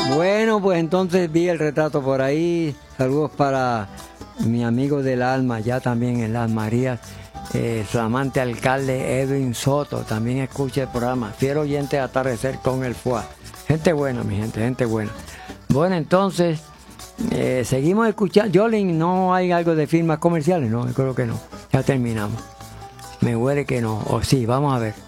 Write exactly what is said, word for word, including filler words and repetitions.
Bueno, pues entonces vi el retrato por ahí. Saludos para mi amigo del alma, ya también en Las Marías, eh, su amante alcalde Edwin Soto. También escucha el programa. Fiel oyente de Atardecer con el F U A. Gente buena, mi gente, gente buena. Bueno, entonces, eh, seguimos escuchando. Jolín, ¿no hay algo de firmas comerciales? No, yo creo que no. Ya terminamos. Me huele que no. O sí, vamos a ver.